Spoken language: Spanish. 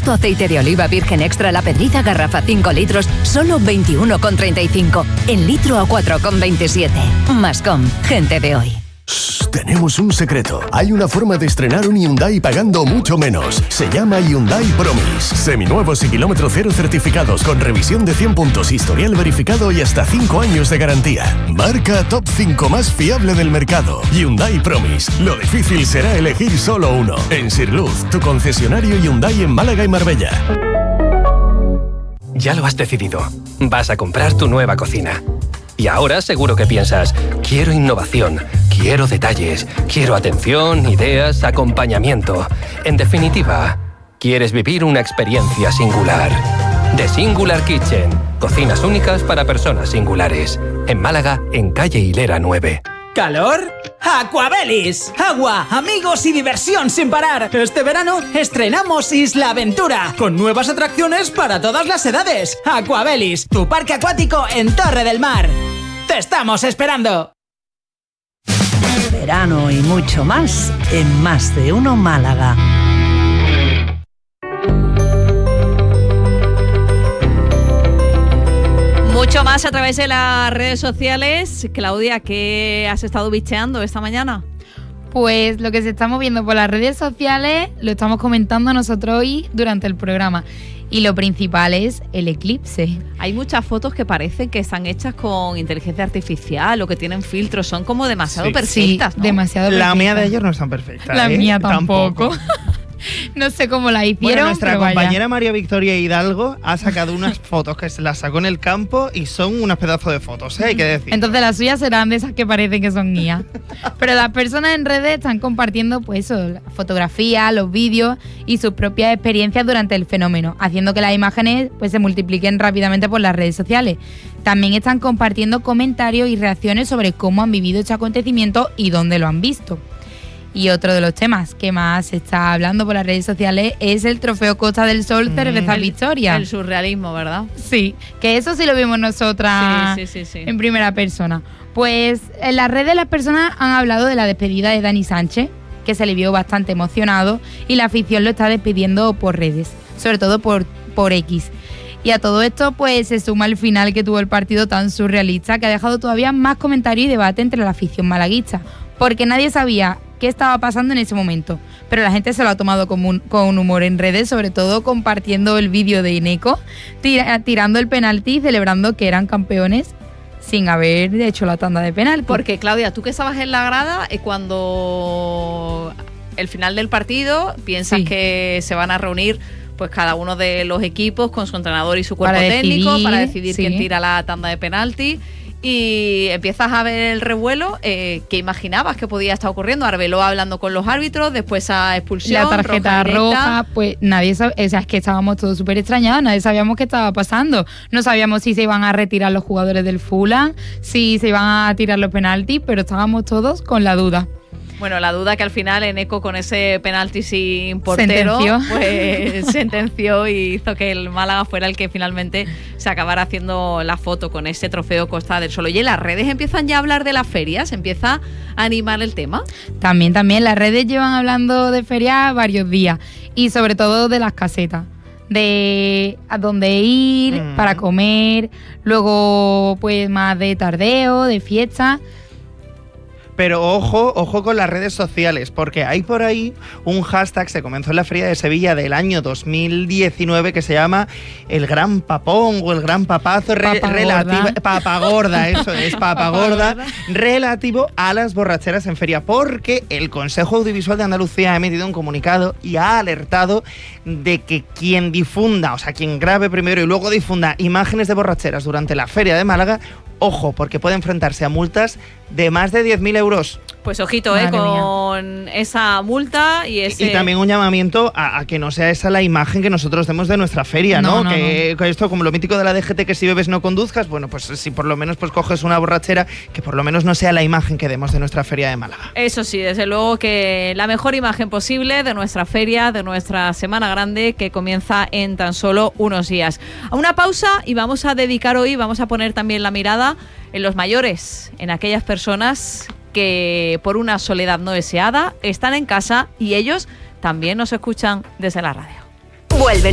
Producto aceite de oliva virgen extra La Pedriza, garrafa 5 litros, solo 21,35. En litro a 4,27. Mascom, gente de hoy. Tenemos un secreto. Hay una forma de estrenar un Hyundai pagando mucho menos. Se llama Hyundai Promise. Seminuevos y kilómetro cero certificados con revisión de 100 puntos, historial verificado y hasta 5 años de garantía. Marca top 5 más fiable del mercado. Hyundai Promise. Lo difícil será elegir solo uno. En Sirluz, tu concesionario Hyundai en Málaga y Marbella. Ya lo has decidido. Vas a comprar tu nueva cocina. Y ahora seguro que piensas, quiero innovación, quiero detalles, quiero atención, ideas, acompañamiento. En definitiva, quieres vivir una experiencia singular. The Singular Kitchen. Cocinas únicas para personas singulares. En Málaga, en calle Hilera 9. ¿Calor? ¡Aquabelis! Agua, amigos y diversión sin parar. Este verano estrenamos Isla Aventura, con nuevas atracciones para todas las edades. Aquabelis, tu parque acuático en Torre del Mar. ¡Te estamos esperando! Verano y mucho más en Más de Uno Málaga. Mucho más a través de las redes sociales. Claudia, ¿qué has estado bicheando esta mañana? Pues lo que se está moviendo por las redes sociales lo estamos comentando nosotros hoy durante el programa. Y lo principal es el eclipse. Hay muchas fotos que parecen que están hechas con inteligencia artificial o que tienen filtros. Son como demasiado perfectas, sí, ¿no? demasiado perfectas. La mía de ellos no es tan perfecta. La mía tampoco. No sé cómo la hicieron. Bueno, nuestra compañera vaya. María Victoria Hidalgo ha sacado unas fotos que se las sacó en el campo y son unos pedazos de fotos, hay que decir. Entonces las suyas serán de esas que parecen que son guías. Pero las personas en redes están compartiendo pues eso, las fotografías, los vídeos y sus propias experiencias durante el fenómeno, haciendo que las imágenes pues se multipliquen rápidamente por las redes sociales. También están compartiendo comentarios y reacciones sobre cómo han vivido este acontecimiento y dónde lo han visto. Y otro de los temas que más se está hablando por las redes sociales es el trofeo Costa del Sol Cervezas Victoria. El surrealismo, ¿verdad? Sí, que eso sí lo vimos nosotras sí. en primera persona. Pues en las redes las personas han hablado de la despedida de Dani Sánchez, que se le vio bastante emocionado, y la afición lo está despidiendo por redes, sobre todo por X. Y a todo esto pues se suma el final que tuvo el partido tan surrealista, que ha dejado todavía más comentarios y debate entre la afición malaguista, porque nadie sabía qué estaba pasando en ese momento, pero la gente se lo ha tomado con humor en redes, sobre todo compartiendo el vídeo de Eneco tirando el penalti y celebrando que eran campeones sin haber hecho la tanda de penalti. Porque Claudia, tú que estabas en la grada, cuando el final del partido piensas que se van a reunir pues cada uno de los equipos con su entrenador y su cuerpo técnico para decidir quién tira la tanda de penalti. Y empiezas a ver el revuelo. ¿Qué imaginabas que podía estar ocurriendo? Arbeloa hablando con los árbitros, después a expulsión, la tarjeta roja, pues nadie sabe, o sea, es que estábamos todos súper extrañados, nadie sabíamos qué estaba pasando. No sabíamos si se iban a retirar los jugadores del Fulham, si se iban a tirar los penaltis, pero estábamos todos con la duda. Bueno, la duda que al final Eneco con ese penalti sin portero sentenció y hizo que el Málaga fuera el que finalmente se acabara haciendo la foto con ese trofeo Costa del Sol. Y en las redes empiezan ya a hablar de la feria, se empieza a animar el tema. También las redes llevan hablando de feria varios días y sobre todo de las casetas, de a dónde ir para comer, luego pues más de tardeo, de fiesta. Pero ojo con las redes sociales, porque hay por ahí un hashtag, se comenzó en la Feria de Sevilla del año 2019, que se llama el Gran Papón o el Gran Papazo, Papagorda, eso es, Papagorda, relativo a las borracheras en feria, porque el Consejo Audiovisual de Andalucía ha emitido un comunicado y ha alertado de que quien difunda, o sea, quien grabe primero y luego difunda imágenes de borracheras durante la Feria de Málaga, ojo, porque puede enfrentarse a multas de más de 10.000 euros. Pues ojito, con esa multa y ese... Y también un llamamiento a que no sea esa la imagen que nosotros demos de nuestra feria, ¿no? Que esto, como lo mítico de la DGT, que si bebes no conduzcas, bueno, pues si por lo menos pues coges una borrachera, que por lo menos no sea la imagen que demos de nuestra feria de Málaga. Eso sí, desde luego que la mejor imagen posible de nuestra feria, de nuestra Semana Grande, que comienza en tan solo unos días. A una pausa y vamos a dedicar hoy, vamos a poner también la mirada en los mayores, en aquellas personas que por una soledad no deseada están en casa y ellos también nos escuchan desde la radio. Vuelven